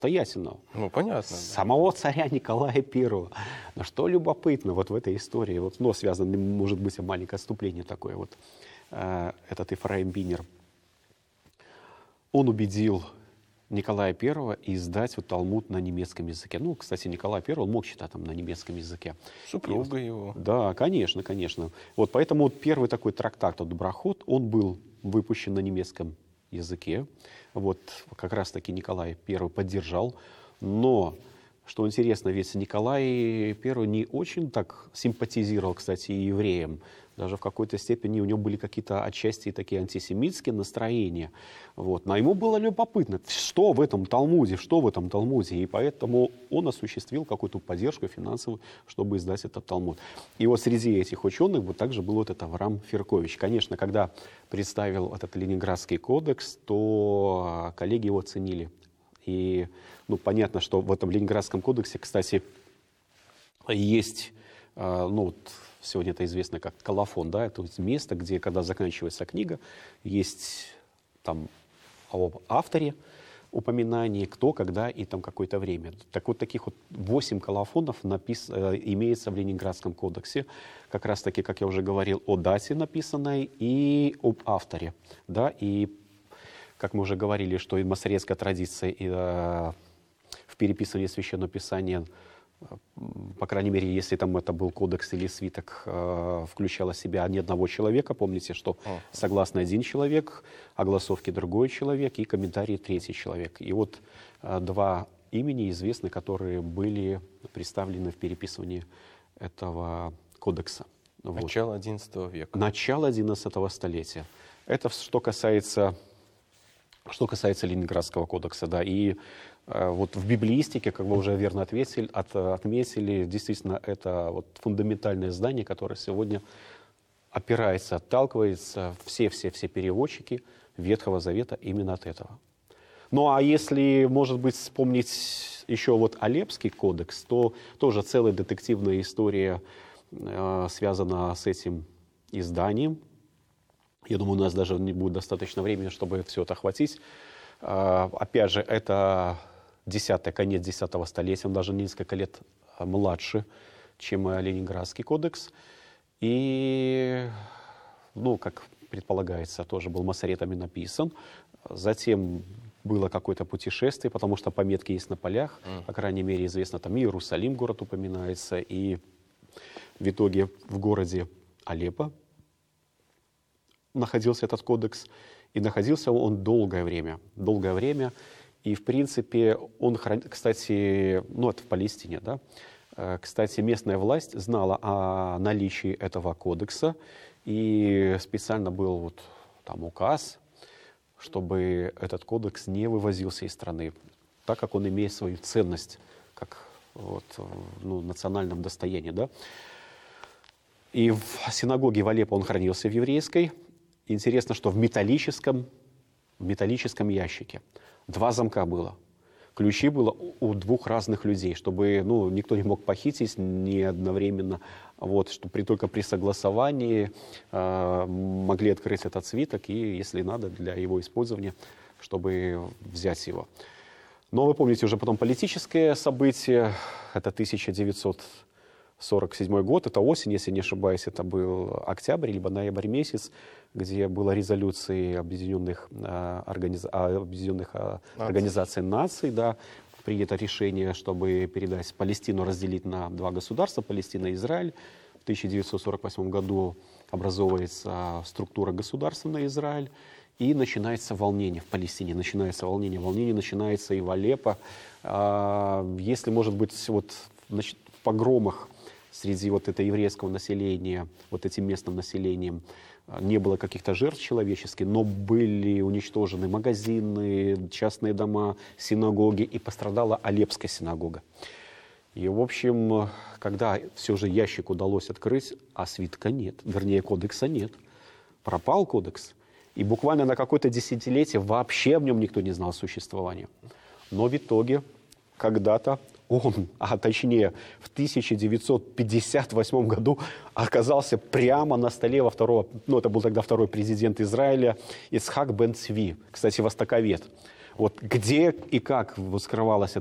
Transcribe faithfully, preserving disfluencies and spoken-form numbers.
самостоятельного. Ну, понятно. Самого царя Николая Первого. Но что любопытно вот в этой истории, вот, но связано, может быть, маленькое отступление такое, вот э, этот Ефраим Бинер, он убедил Николая Первого издать вот Талмуд на немецком языке. Ну, кстати, Николай Первый, он мог читать там на немецком языке. Супруга И, его. Да, конечно, конечно. Вот поэтому вот первый такой трактат, вот, Брахот, он был выпущен на немецком языке. Вот как раз-таки Николай Первый поддержал. Но, что интересно, ведь Николай Первый не очень так симпатизировал, кстати, и евреям. Даже в какой-то степени у него были какие-то отчасти такие антисемитские настроения. Вот. Но ему было любопытно, что в этом Талмуде, что в этом Талмуде. И поэтому он осуществил какую-то поддержку финансовую, чтобы издать этот Талмуд. И вот среди этих ученых вот также был вот этот Авраам Феркович. Конечно, когда представил этот Ленинградский кодекс, то коллеги его оценили. И ну, понятно, что в этом Ленинградском кодексе, кстати, есть, ну, вот, сегодня это известно как колофон, да, это место, где, когда заканчивается книга, есть там об авторе упоминание, кто, когда и там какое-то время. Так вот, таких вот восемь колофонов напис... имеется в Ленинградском кодексе, как раз таки, как я уже говорил, о дате написанной и об авторе, да, и как мы уже говорили, что и масоретская традиция и, э, в переписывании Священного Писания, по крайней мере, если там это был кодекс или свиток, э, включала в себя ни одного человека. Помните, что согласно один человек, огласовки другой человек и комментарии третий человек. И вот э, два имени известны, которые были представлены в переписывании этого кодекса. Начало одиннадцатого века. Начало одиннадцатого столетия. Это что касается... Что касается Ленинградского кодекса, да, и э, вот в библеистике, как вы уже верно ответили, от, отметили, действительно, это вот фундаментальное здание, которое сегодня опирается, отталкивается, все-все-все переводчики Ветхого Завета именно от этого. Ну, а если, может быть, вспомнить еще вот Алепский кодекс, то тоже целая детективная история э, связана с этим изданием. Я думаю, у нас даже не будет достаточно времени, чтобы все это охватить. А, опять же, это десятый, конец десятого столетия, он даже несколько лет младше, чем Ленинградский кодекс. И, ну, как предполагается, тоже был масоретами написан. Затем было какое-то путешествие, потому что пометки есть на полях. Mm. По крайней мере, известно, там и Иерусалим город упоминается, и в итоге в городе Алеппо находился этот кодекс, и находился он долгое время, долгое время, и, в принципе, он, кстати, ну, это в Палестине, да, кстати, местная власть знала о наличии этого кодекса, и специально был вот там указ, чтобы этот кодекс не вывозился из страны, так как он имеет свою ценность, как вот, ну, национальном достоянии, да. И в синагоге в Алеппо он хранился в еврейской. Интересно, что в металлическом, в металлическом ящике два замка было. Ключи было у двух разных людей, чтобы, ну, никто не мог похитить не одновременно. Вот, что при, только при согласовании э, могли открыть этот свиток и, если надо, для его использования, чтобы взять его. Но вы помните уже потом политическое событие, это тысяча девятьсот сорок седьмой год, это осень, если не ошибаюсь, это был октябрь, либо ноябрь месяц, где была резолюция Объединенных, э, организ... Объединенных э, Организаций Наций, да, принято решение, чтобы передать Палестину, разделить на два государства, Палестина и Израиль. В тысяча девятьсот сорок восьмом году образовывается структура государственная Израиль, и начинается волнение в Палестине, начинается волнение, волнение начинается и в Алеппо. Если, может быть, вот в погромах среди вот этого еврейского населения, вот этим местным населением, не было каких-то жертв человеческих, но были уничтожены магазины, частные дома, синагоги, и пострадала Алеппская синагога. И, в общем, когда все же ящик удалось открыть, а свитка нет, вернее, кодекса нет, пропал кодекс, и буквально на какое-то десятилетие вообще в нем никто не знал существования. Но в итоге когда-то он, а точнее в тысяча девятьсот пятьдесят восьмом году оказался прямо на столе во второго, ну это был тогда второй президент Израиля, Ицхак бен Цви, кстати, востоковед. Вот где и как вот скрывалась